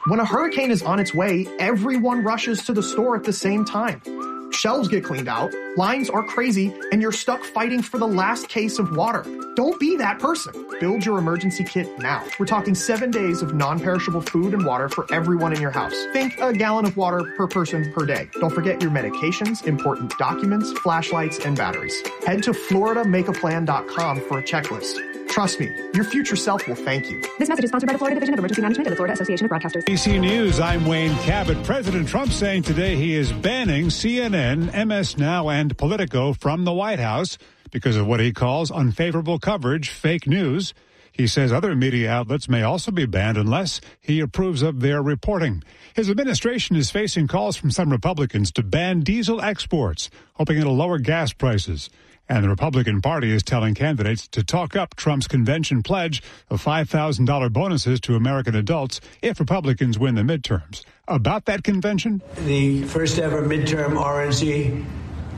When a hurricane is on its way, everyone rushes to the store at the same time. Shelves get cleaned out, lines are crazy, and you're stuck fighting for the last case of water. Don't be that person. Build your emergency kit now. We're talking 7 days of non-perishable food and water for everyone in your house. Think a gallon of water per person per day. Don't forget your medications, important documents, flashlights, and batteries. Head to FloridaMakeAPlan.com for a checklist. Trust me, your future self will thank you. This message is sponsored by the Florida Division of Emergency Management and the Florida Association of Broadcasters. ABC News, I'm Wayne Cabot. President Trump saying today he is banning CNN, MS Now, and Politico from the White House because of what he calls unfavorable coverage, fake news. He says other media outlets may also be banned unless he approves of their reporting. His administration is facing calls from some Republicans to ban diesel exports, hoping it'll lower gas prices. And the Republican Party is telling candidates to talk up Trump's convention pledge of $5,000 bonuses to American adults if Republicans win the midterms. About that convention? The first ever midterm RNC,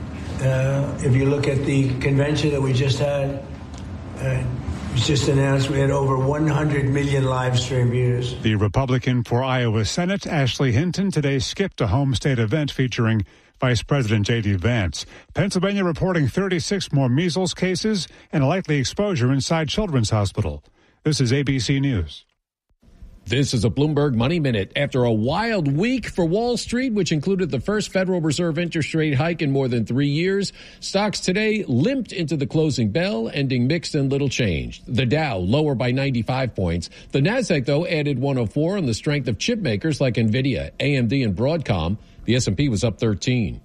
if you look at the convention that we just had, it was just announced we had over 100 million live stream views. The Republican for Iowa Senate, Ashley Hinton, today skipped a home state event featuring Vice President J.D. Vance. Pennsylvania reporting 36 more measles cases and a likely exposure inside Children's Hospital. This is ABC News. This is a Bloomberg Money Minute. After a wild week for Wall Street, which included the first Federal Reserve interest rate hike in more than 3 years, stocks today limped into the closing bell, ending mixed and little changed. The Dow lower by 95 points. The Nasdaq, though, added 104 on the strength of chip makers like NVIDIA, AMD, and Broadcom. The S&P was up 13.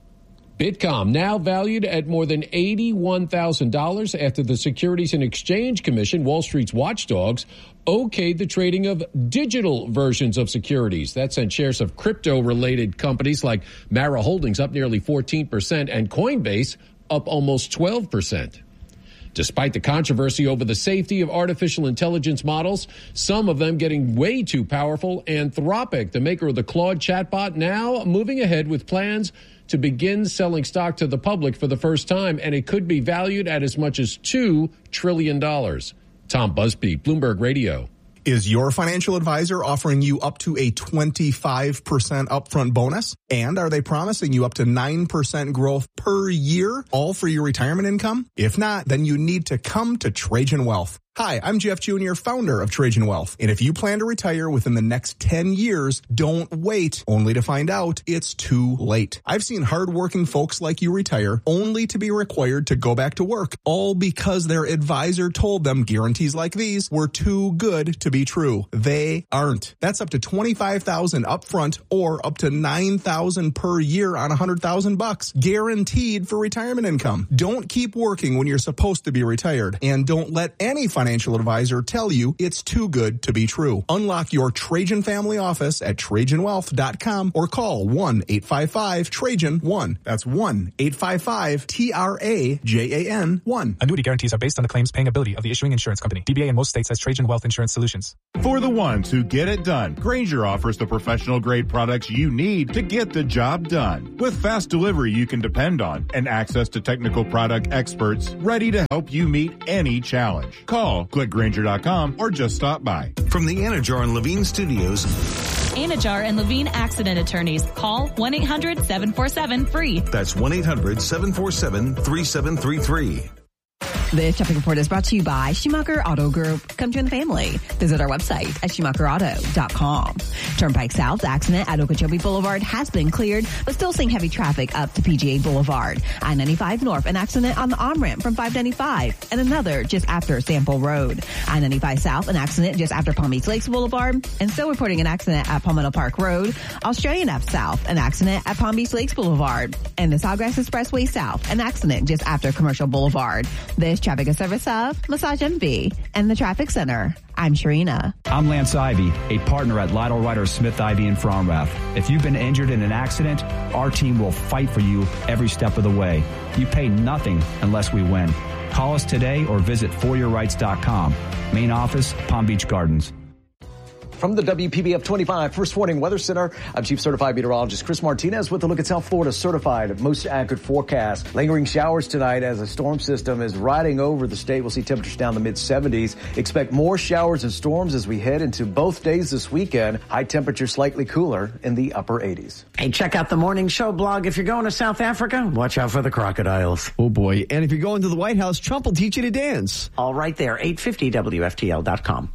Bitcom now valued at more than $81,000 after the Securities and Exchange Commission, Wall Street's watchdogs, okayed the trading of digital versions of securities. That sent shares of crypto-related companies like Mara Holdings up nearly 14% and Coinbase up almost 12%. Despite the controversy over the safety of artificial intelligence models, some of them getting way too powerful, Anthropic, the maker of the Claude chatbot, now moving ahead with plans to begin selling stock to the public for the first time, and it could be valued at as much as $2 trillion. Tom Busby, Bloomberg Radio. Is your financial advisor offering you up to a 25% upfront bonus? And are they promising you up to 9% growth per year, all for your retirement income? If not, then you need to come to Trajan Wealth. Hi, I'm Jeff Jr., founder of Trajan Wealth. And if you plan to retire within the next 10 years, don't wait only to find out it's too late. I've seen hardworking folks like you retire only to be required to go back to work, all because their advisor told them guarantees like these were too good to be true. They aren't. That's up to $25,000 upfront or up to $9,000 per year on $100,000, guaranteed for retirement income. Don't keep working when you're supposed to be retired, and don't let any financial advisor tell you it's too good to be true. Unlock your Trajan family office at TrajanWealth.com or call 1-855-TRAJAN-1. That's 1-855-TRAJAN-1. Annuity guarantees are based on the claims paying ability of the issuing insurance company. DBA in most states has Trajan Wealth Insurance Solutions. For the ones who get it done, Grainger offers the professional-grade products you need to get the job done. With fast delivery you can depend on and access to technical product experts ready to help you meet any challenge. Call, click Grainger.com, or just stop by. From the Anajar and Levine Studios, Anajar and Levine Accident Attorneys. Call 1-800-747-FREE. That's 1-800-747-3733. This traffic report is brought to you by Schumacher Auto Group. Come join the family. Visit our website at SchumacherAuto.com. Turnpike South accident at Okeechobee Boulevard has been cleared, but still seeing heavy traffic up to PGA Boulevard. I-95 North, an accident on the on-ramp from 595, and another just after Sample Road. I-95 South, an accident just after Palm Beach Lakes Boulevard, and still reporting an accident at Palmetto Park Road. Australian F South, an accident at Palm Beach Lakes Boulevard. And the Sawgrass Expressway South, an accident just after Commercial Boulevard. This traffic is service of Massage MV and the Traffic Center. I'm Sharina. I'm Lance Ivy, a partner at Lytle Ryder Smith Ivy in Fromrath. If you've been injured in an accident, our team will fight for you every step of the way. You pay nothing unless we win. Call us today or visit foryourrights.com. Main office, Palm Beach Gardens. From the WPBF 25 First Warning Weather Center, I'm Chief Certified Meteorologist Chris Martinez with a look at South Florida's certified most accurate forecast. Lingering showers tonight as a storm system is riding over the state. We'll see temperatures down the mid-70s. Expect more showers and storms as we head into both days this weekend. High temperature slightly cooler in the upper 80s. Hey, check out the Morning Show blog. If you're going to South Africa, watch out for the crocodiles. Oh, boy. And if you're going to the White House, Trump will teach you to dance. All right there, 850WFTL.com.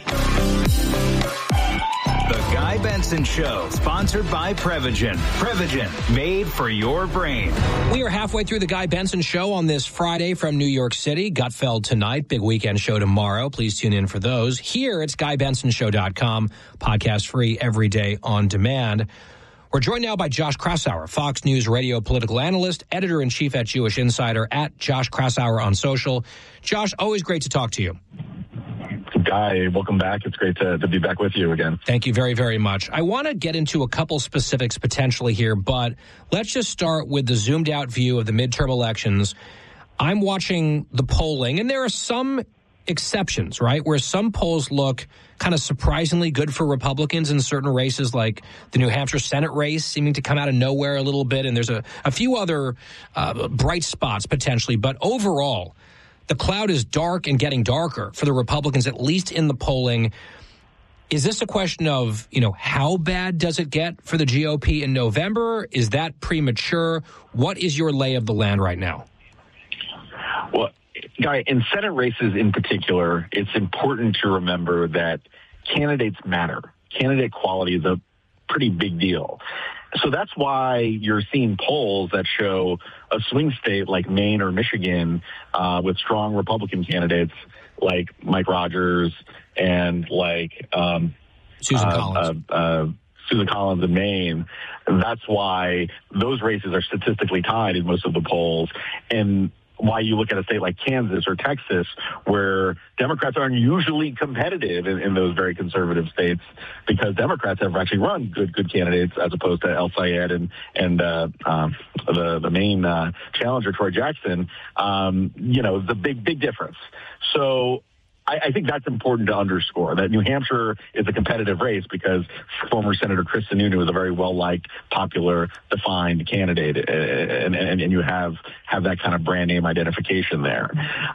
The Guy Benson Show, sponsored by Prevagen. Prevagen, made for your brain. We are halfway through the Guy Benson Show on this Friday from New York City. Gutfeld tonight, big weekend show tomorrow. Please tune in for those. Here, it's GuyBensonShow.com, podcast free every day on demand. We're joined now by Josh Kraushaar, Fox News radio political analyst, editor-in-chief at Jewish Insider, at Josh Kraushaar on social. Josh, always great to talk to you. Guy, welcome back. It's great to be back with you again. Thank you very, very much. I want to get into a couple specifics potentially here, but let's just start with the zoomed out view of the midterm elections. I'm watching the polling, and there are some exceptions, right, where some polls look kind of surprisingly good for Republicans in certain races, like the New Hampshire Senate race seeming to come out of nowhere a little bit, and there's a few other bright spots potentially. But overall, the cloud is dark and getting darker for the Republicans, at least in the polling. Is this a question of, how bad does it get for the GOP in November? Is that premature? What is your lay of the land right now? Well, Guy, in Senate races in particular, it's important to remember that candidates matter. Candidate quality is a pretty big deal. So that's why you're seeing polls that show a swing state like Maine or Michigan with strong Republican candidates like Mike Rogers and like Susan Collins in Maine. And that's why those races are statistically tied in most of the polls. And why you look at a state like Kansas or Texas, where Democrats are unusually competitive in those very conservative states, because Democrats have actually run good candidates as opposed to El Sayed and the main challenger, Troy Jackson. The big difference. So I think that's important to underscore, that New Hampshire is a competitive race because former Senator Chris Sununu is a very well-liked, popular, defined candidate, and you have that kind of brand name identification there.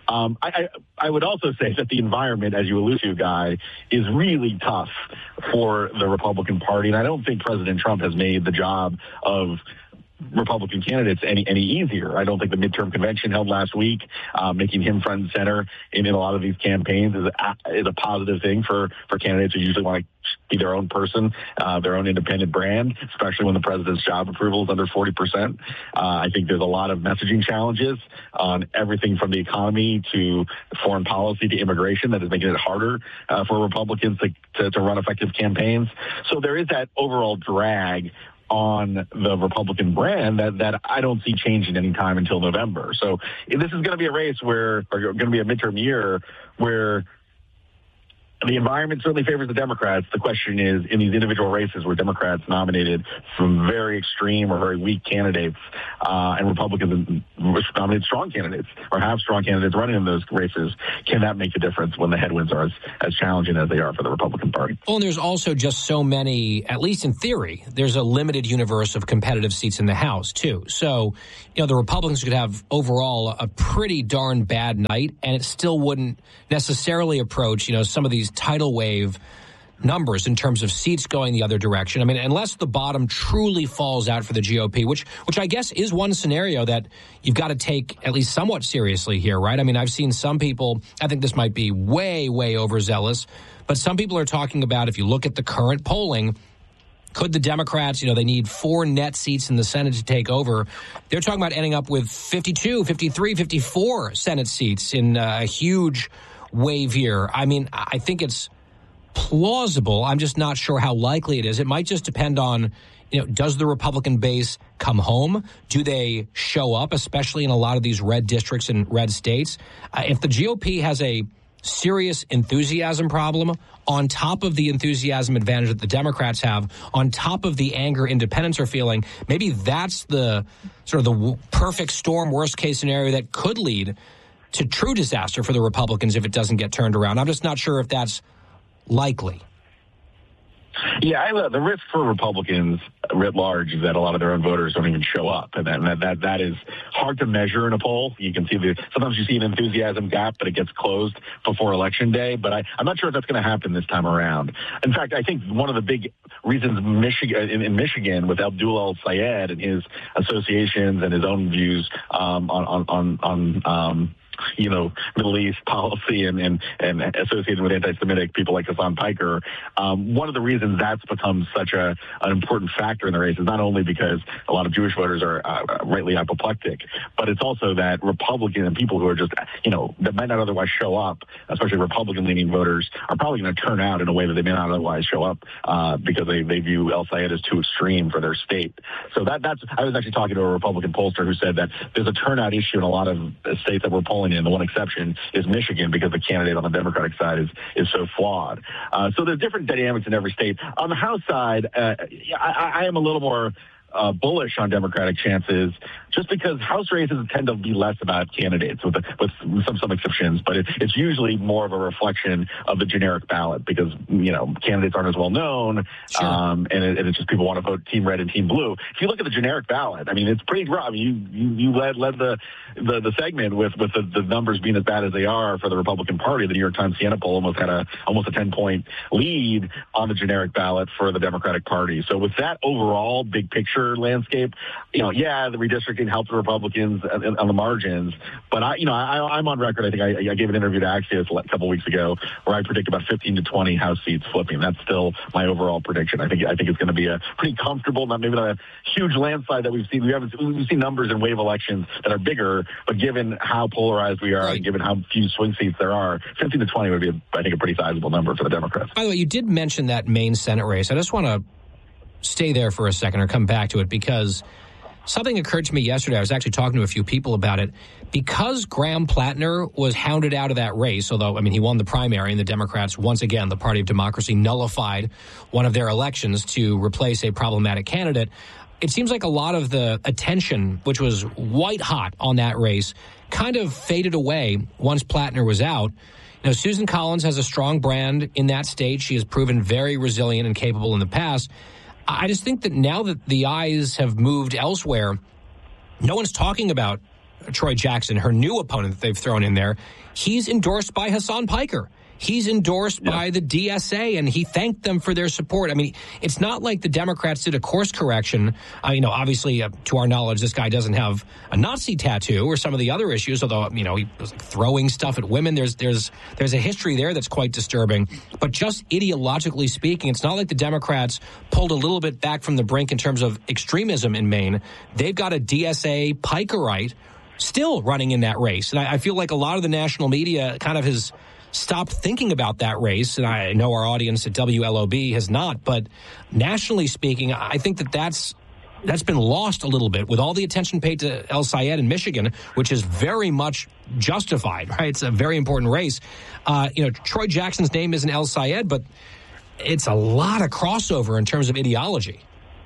I would also say that the environment, as you allude to, Guy, is really tough for the Republican Party, and I don't think President Trump has made the job of Republican candidates any easier. I don't think the midterm convention held last week, making him front and center in a lot of these campaigns is a positive thing for candidates who usually want to be their own person, their own independent brand, especially when the president's job approval is under 40%. I think there's a lot of messaging challenges on everything from the economy to foreign policy to immigration that is making it harder for Republicans to run effective campaigns. So there is that overall drag on the Republican brand that I don't see changing any time until November. So this is going to be a race or going to be a midterm year where the environment certainly favors the Democrats. The question is, in these individual races where Democrats nominated some very extreme or very weak candidates, and Republicans nominated strong candidates or have strong candidates running in those races, can that make a difference when the headwinds are as challenging as they are for the Republican Party? Well, and there's also just so many, at least in theory, there's a limited universe of competitive seats in the House, too. So, the Republicans could have overall a pretty darn bad night, and it still wouldn't necessarily approach, some of these tidal wave numbers in terms of seats going the other direction. I mean, unless the bottom truly falls out for the GOP, which I guess is one scenario that you've got to take at least somewhat seriously here, right? I mean, I've seen some people, I think this might be way, way overzealous, but some people are talking about, if you look at the current polling, could the Democrats, they need 4 net seats in the Senate to take over. They're talking about ending up with 52, 53, 54 Senate seats in a huge wave year. I mean, I think it's plausible. I'm just not sure how likely it is. It might just depend on, does the Republican base come home? Do they show up, especially in a lot of these red districts and red states? If the GOP has a serious enthusiasm problem on top of the enthusiasm advantage that the Democrats have, on top of the anger independents are feeling, maybe that's the sort of the perfect storm, worst case scenario that could lead to true disaster for the Republicans if it doesn't get turned around. I'm just not sure if that's likely. Yeah, the risk for Republicans writ large is that a lot of their own voters don't even show up, and that is hard to measure in a poll. You can see sometimes you see an enthusiasm gap, but it gets closed before Election Day. But I'm not sure if that's going to happen this time around. In fact, I think one of the big reasons in Michigan with Abdul El-Sayed and his associations and his own views on Middle East policy and associated with anti-Semitic people like Hassan Piker. One of the reasons that's become such an important factor in the race is not only because a lot of Jewish voters are rightly apoplectic, but it's also that Republican and people who are just, that might not otherwise show up, especially Republican-leaning voters, are probably going to turn out in a way that they may not otherwise show up because they view El-Sayed as too extreme for their state. So I was actually talking to a Republican pollster who said that there's a turnout issue in a lot of states that we're polling in. The one exception is Michigan because the candidate on the Democratic side is so flawed. So there's different dynamics in every state. On the House side, I am a little more bullish on Democratic chances just because House races tend to be less about candidates with some exceptions, but it's usually more of a reflection of the generic ballot because, candidates aren't as well known. Sure. And it's just people want to vote team red and team blue. If you look at the generic ballot, I mean, it's pretty rough. I mean, you led the segment with the numbers being as bad as they are for the Republican Party. The New York Times Siena poll almost had a 10-point lead on the generic ballot for the Democratic Party. So with that overall big picture landscape, the redistricting helped the Republicans on the margins, but I'm on record. I think I gave an interview to Axios a couple weeks ago where I predict about 15 to 20 House seats flipping. That's still my overall prediction. I think it's going to be a pretty comfortable, maybe not a huge landslide that we've seen. We've seen numbers in wave elections that are bigger, but given how polarized we are, and given how few swing seats there are, 15 to 20 would be, I think, a pretty sizable number for the Democrats. By the way, you did mention that Maine Senate race. I just want to stay there for a second or come back to it because something occurred to me yesterday. I was actually talking to a few people about it. Because Graham Plattner was hounded out of that race, although, he won the primary and the Democrats, once again, the Party of Democracy, nullified one of their elections to replace a problematic candidate. It seems like a lot of the attention, which was white hot on that race, kind of faded away once Plattner was out. Susan Collins has a strong brand in that state. She has proven very resilient and capable in the past. I just think that now that the eyes have moved elsewhere, no one's talking about Troy Jackson, her new opponent that they've thrown in there. He's endorsed by Hassan Piker. He's endorsed by the DSA, and he thanked them for their support. It's not like the Democrats did a course correction. Obviously, to our knowledge, this guy doesn't have a Nazi tattoo or some of the other issues, although, he was throwing stuff at women. There's a history there that's quite disturbing. But just ideologically speaking, it's not like the Democrats pulled a little bit back from the brink in terms of extremism in Maine. They've got a DSA Pikerite still running in that race. And I feel like a lot of the national media kind of has stopped thinking about that race, and I know our audience at WLOB has not, but nationally speaking, I think that's been lost a little bit with all the attention paid to El-Sayed in Michigan, which is very much justified, right? It's a very important race. Troy Jackson's name isn't El-Sayed, but it's a lot of crossover in terms of ideology.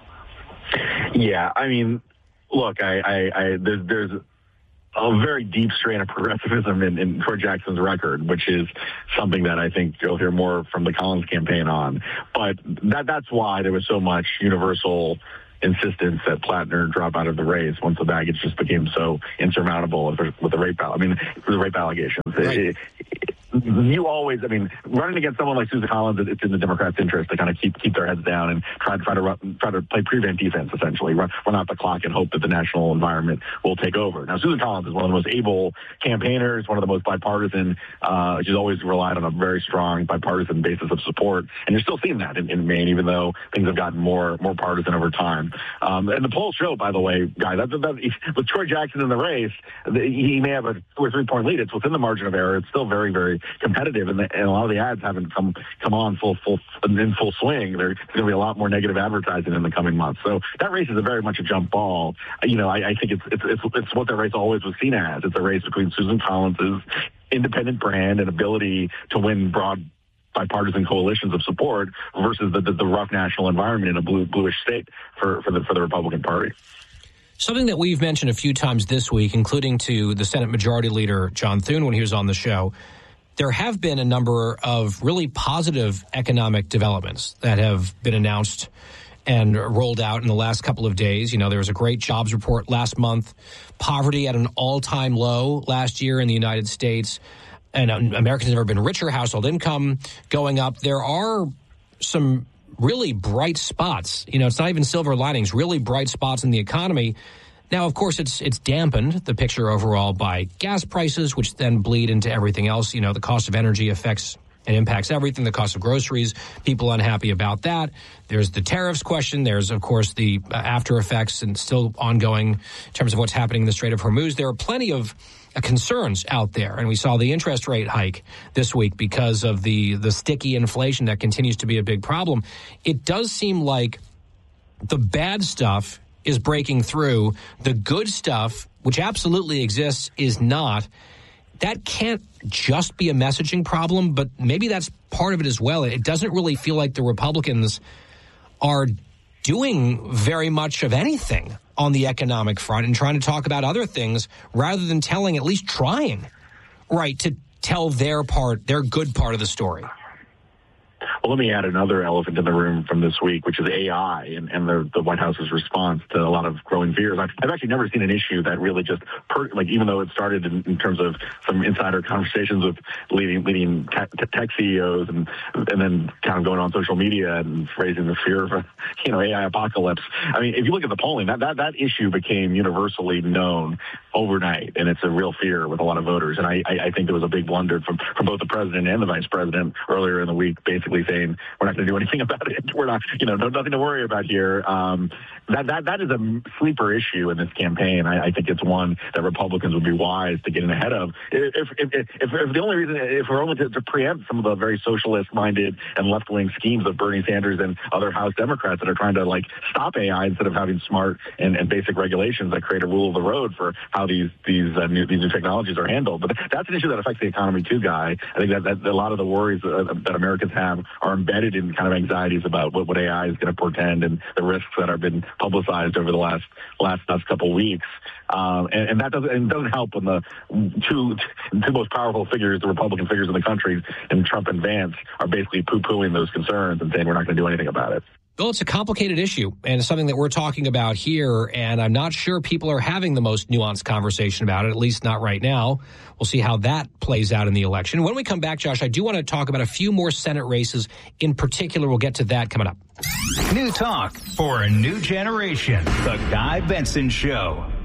Yeah, look, there's a very deep strain of progressivism in Troy Jackson's record, which is something that I think you'll hear more from the Collins campaign on. But that's why there was so much universal insistence that Plattner drop out of the race once the baggage just became so insurmountable with the rape allegations. Right. You always, running against someone like Susan Collins, it's in the Democrats' interest to kind of keep their heads down and try to play prevent defense, essentially, run out the clock and hope that the national environment will take over. Now, Susan Collins is one of the most able campaigners, one of the most bipartisan. She's always relied on a very strong bipartisan basis of support, and you're still seeing that in Maine, even though things have gotten more partisan over time. And the polls show, by the way, guys, with Troy Jackson in the race, he may have a 2 or 3 point lead. It's within the margin of error. It's still very, very competitive, and a lot of the ads haven't come on in full swing. There's going to be a lot more negative advertising in the coming months. So that race is very much a jump ball. I think it's what that race always was seen as. It's a race between Susan Collins' independent brand and ability to win broad bipartisan coalitions of support versus the rough national environment in a bluish state for the Republican Party. Something that we've mentioned a few times this week, including to the Senate Majority Leader John Thune when he was on the show, there have been a number of really positive economic developments that have been announced and rolled out in the last couple of days. You know, there was a great jobs report last month, poverty at an all-time low last year in the United States, and Americans have never been richer, household income going up. There are some really bright spots. You know, it's not even silver linings, really bright spots in the economy. Now, of course, it's dampened, the picture overall, by gas prices, which then bleed into everything else. You know, the cost of energy affects and impacts everything. The cost of groceries, people unhappy about that. There's the tariffs question. There's, of course, the after effects and still ongoing in terms of what's happening in the Strait of Hormuz. There are plenty of concerns out there. And we saw the interest rate hike this week because of the sticky inflation that continues to be a big problem. It does seem like the bad stuff is breaking through. The good stuff, which absolutely exists, is not. That can't just be a messaging problem, but maybe that's part of it as well. It doesn't really feel like the Republicans are doing very much of anything on the economic front and trying to talk about other things rather than telling, at least trying, right, to tell their good part of the story. Well, let me add another elephant in the room from this week, which is AI and the White House's response to a lot of growing fears. I've actually never seen an issue that really just, even though it started in terms of some insider conversations with leading tech CEOs and then kind of going on social media and raising the fear of AI apocalypse. I mean, if you look at the polling, that issue became universally known overnight, and it's a real fear with a lot of voters. And I think there was a big blunder from both the president and the vice president earlier in the week, basically saying we're not going to do anything about it. We're not, nothing to worry about here. That is a sleeper issue in this campaign. I think it's one that Republicans would be wise to get in ahead of. If we're only to preempt some of the very socialist-minded and left-wing schemes of Bernie Sanders and other House Democrats that are trying to stop AI instead of having smart and basic regulations that create a rule of the road for how these new technologies are handled. But that's an issue that affects the economy too, Guy. I think that a lot of the worries that Americans have are embedded in kind of anxieties about what AI is going to portend and the risks that have been publicized over the last couple of weeks. And that doesn't help when the two most powerful figures, the Republican figures in the country, and Trump and Vance, are basically poo-pooing those concerns and saying we're not going to do anything about it. Well, it's a complicated issue, and it's something that we're talking about here, and I'm not sure people are having the most nuanced conversation about it, at least not right now. We'll see how that plays out in the election. When we come back, Josh, I do want to talk about a few more Senate races in particular. We'll get to that coming up. New talk for a new generation. The Guy Benson Show.